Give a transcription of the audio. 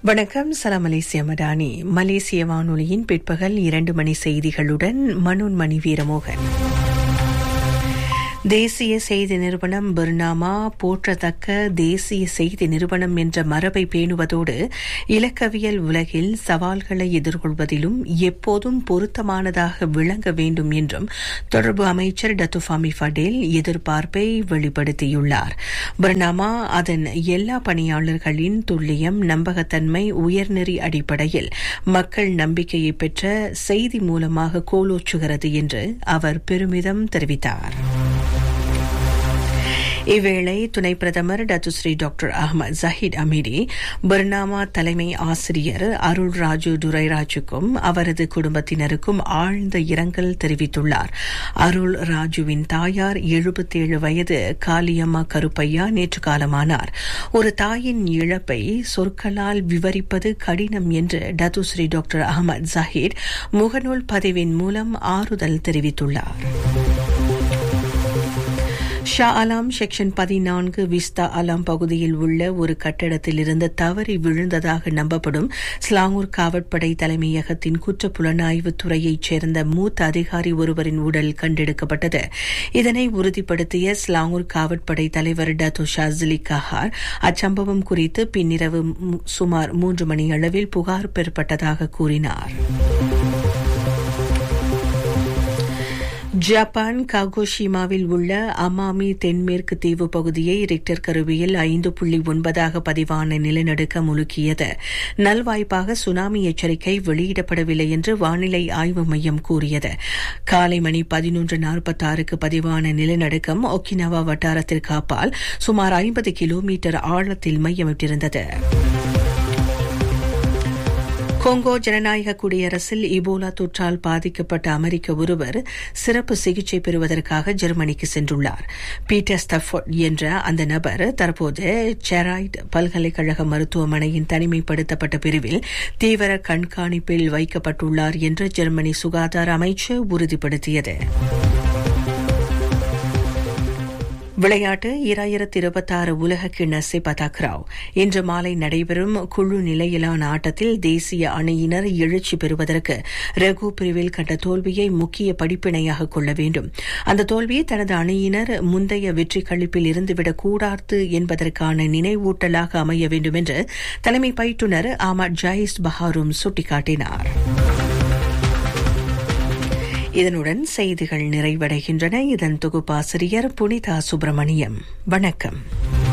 வணக்கம். சலாம் மலேசிய மடானி. மலேசிய வானொலியின் பிற்பகல் 2 மணி செய்திகளுடன் மனோன்மணி வீரமோகன். தேசிய செய்தி நிறுவனம் பர்னாமா போற்றத்தக்க தேசிய செய்தி நிறுவனம் என்ற மரபை பேணுவதோடு இலக்கவியல் உலகில் சவால்களை எதிர்கொள்வதிலும் எப்போதும் பொருத்தமானதாக விளங்க வேண்டும் என்றும் தொடர்பு அமைச்சர் டத்துஃபாமி ஃபடேல் எதிர்பார்ப்பை வெளிப்படுத்தியுள்ளார். பர்னாமா அதன் எல்லா பணியாளர்களின் துல்லியம், நம்பகத்தன்மை, உயர்நெறி அடிப்படையில் மக்கள் நம்பிக்கையை பெற்ற செய்தி மூலமாக கோலோச்சுகிறது என்று அவர் பெருமிதம் தெரிவித்தார். இவ்வேளை துணை பிரதமர் Datuk Seri doctor Ahmad Zahid Hamidi Bernama தலைமை ஆசிரியர் அருள் ராஜு துரைராஜுக்கும் அவரது குடும்பத்தினருக்கும் ஆழ்ந்த இரங்கல் தெரிவித்துள்ளார். அருள் ராஜுவின் தாயார் 77 வயது காளியம்மா கருப்பையா நேற்று காலமானார். ஒரு தாயின் இழப்பை சொற்களால் விவரிப்பது கடினம் என்று டத்துஸ்ரீ டாக்டர் அஹ்மத் ஜஹீத் முகநூல் பதிவின் மூலம் ஆறுதல் தெரிவித்துள்ளார். ஷா அலாம் செக்ஷன் 14 விஸ்தா அலாம் பகுதியில் உள்ள ஒரு கட்டடத்தில் இருந்து தவறி விழுந்ததாக நம்பப்படும் ஸ்லாங்கூர் காவற்படை தலைமையகத்தின் குற்றப்புலனாய்வு துறையைச் சேர்ந்த மூத்த அதிகாரி ஒருவரின் உடல் கண்டெடுக்கப்பட்டது. இதனை உறுதிப்படுத்திய ஸ்லாங்கூர் காவற்படை தலைவர் டத்து ஷாஸ்லி கஹார் அச்சம்பவம் குறித்து பின்னிரவு சுமார் 3 மணி அளவில் புகார் பெறப்பட்டதாக கூறினார். ஜப்பான் காகோஷிமாவில் உள்ள அமாமி தென்மேற்கு தீவு பகுதியை ரிக்டர் கருவியில் 5.9 பதிவான நிலநடுக்கம் உலுக்கியது. நல்வாய்ப்பாக சுனாமி எச்சரிக்கை வெளியிடப்படவில்லை என்று வானிலை ஆய்வு மையம் கூறியது. காலை மணி 11:46 பதிவான நிலநடுக்கம் ஒக்கினவா வட்டாரத்திற்கு அப்பால் சுமார் 50 கிலோமீட்டர் ஆழத்தில் மையமிட்டிருந்தது. கொங்கோ ஜனநாயக குடியரசில் இபோலா தொற்றால் பாதிக்கப்பட்ட அமெரிக்க ஒருவர் சிறப்பு சிகிச்சை பெறுவதற்காக ஜெர்மனிக்கு சென்றுள்ளார். பீட்டர் ஸ்டஃபோர்ட் என்ற அந்த நபர் தற்போது செராய்ட் பல்கலைக்கழக மருத்துவமனையின் தனிமைப்படுத்தப்பட்ட பிரிவில் தீவிர கண்காணிப்பில் வைக்கப்பட்டுள்ளார் என்று ஜெர்மனி சுகாதார அமைச்சு உறுதிப்படுத்தியது. விளையாட்டு 2026 உலகக்கிண்ண செபதாக்ராவ் இன்று மாலை நடைபெறும் குழு நிலையிலான ஆட்டத்தில் தேசிய அணியினர் எழுச்சி பெறுவதற்கு ரகு பிரிவில் கண்ட தோல்வியை முக்கிய படிப்பினையாக கொள்ள வேண்டும். அந்த தோல்வியை தனது அணியினர் முந்தைய வெற்றி களிப்பில் இருந்துவிடக் கூடாது என்பதற்கான நினைவூட்டலாக அமைய வேண்டும் என்று தலைமை பயிற்றுநர் அஹ்மத் ஜாயிஸ் பஹாரும் சுட்டிக்காட்டினார். இதனுடன் செய்திகள் நிறைவடைகின்றன. இதன் தொகுப்பாசிரியர் புனிதா சுப்பிரமணியம். வணக்கம்.